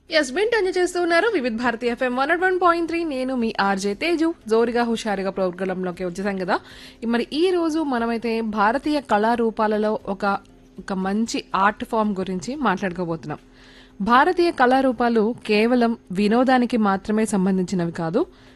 Yes వింటనే చేస్తూ ఉన్నారు Vividh Bharati FM 101.3. నేను మీ ఆర్జే తేజు జోరుగా హుషారుగా ప్రోగ్రాంలోకి వచ్చేసాం కదా. మరి ఈ రోజు మనమైతే భారతీయ కళారూపాలలో ఒక మంచి ఆర్ట్ ఫామ్ గురించి మాట్లాడుకోబోతున్నాం. భారతీయ కళారూపాలు కేవలం వినోదానికి మాత్రమే సంబంధించినవి కాదు,